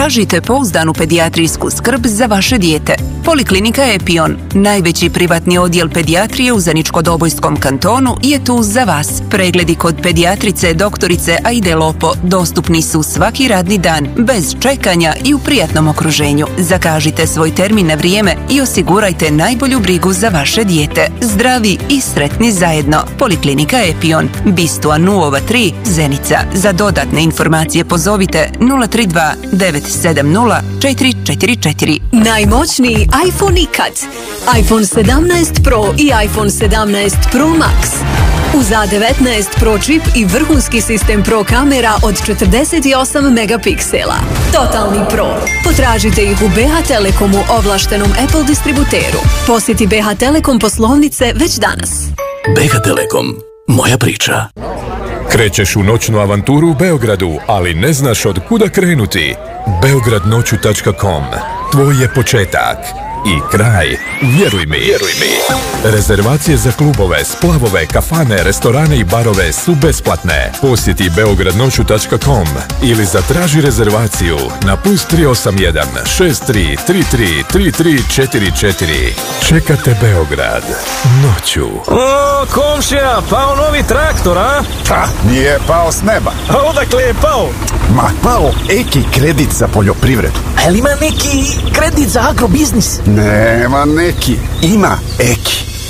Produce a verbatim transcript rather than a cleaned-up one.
Tražite pouzdanu pedijatrijsku skrb za vaše dijete. Poliklinika Epion, najveći privatni odjel pedijatrije u Zeničko-Dobojskom kantonu, je tu za vas. Pregledi kod pedijatrice doktorice Aide Lopo dostupni su svaki radni dan, bez čekanja i u prijatnom okruženju. Zakažite svoj termin na vrijeme i osigurajte najbolju brigu za vaše dijete. Zdravi i sretni zajedno. Poliklinika Epion, Bistua nula tri, Zenica. Za dodatne informacije pozovite nula tri dva devet sedam nula četiri četiri četiri. Najmoćniji iPhone ikad. iPhone sedamnaest Pro i iPhone sedamnaest Pro Max. Uz A devetnaest Pro čip i vrhunski sistem Pro kamera od četrdeset osam megapiksela. Totalni Pro. Potražite ih u B H Telekomu, ovlaštenom Apple distributeru. Posjeti B H Telekom poslovnice već danas. B H Telekom. Moja priča. Krećeš u noćnu avanturu u Beogradu, ali ne znaš od kuda krenuti. beograd noću tačka com. Tvoj je početak i kraj. Vjeruj mi. Vjeruj mi. Rezervacije za klubove, splavove, kafane, restorane i barove su besplatne. Posjeti beograd noću tačka com ili zatraži rezervaciju na plus tri osam jedan šest tri tri tri tri tri četiri četiri. Čekate Beograd noću. O, komšija, pao novi traktor, a? Pa, nije pao s neba. A odakle je pao? Ma, pao Eki kredit za poljoprivredu. A li ima neki kredit za agrobiznis? Nema neki, ima Eki.